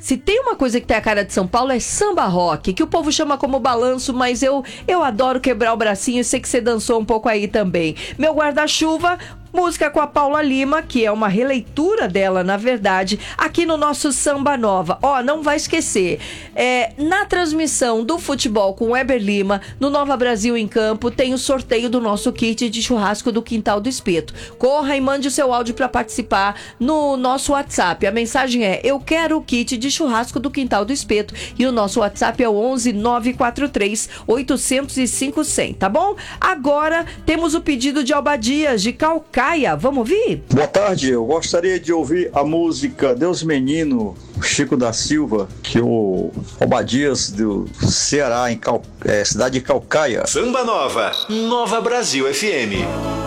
se tem uma coisa que tem a cara de São Paulo é samba rock, que o povo chama como balanço, mas eu adoro quebrar o bracinho, sei que você dançou um pouco aí também. Meu guarda-chuva, música com a Paula Lima, que é uma releitura dela, na verdade, aqui no nosso Samba Nova. Ó, não vai esquecer, na transmissão do futebol com o Weber Lima, no Nova Brasil em Campo, tem o sorteio do nosso kit de churrasco do Quintal do Espeto. Corra e mande o seu áudio para participar no nosso WhatsApp. A mensagem é: eu quero o kit de churrasco do Quintal do Espeto. E o nosso WhatsApp é o 11 943 805 100, tá bom? Agora temos o pedido de Alba Dias, de Calcaia. Vamos ouvir? Boa tarde, eu gostaria de ouvir a música Deus Menino, Chico da Silva, que o Alba Dias do Ceará, cidade de Calcaia. Samba Nova, Nova Brasil FM.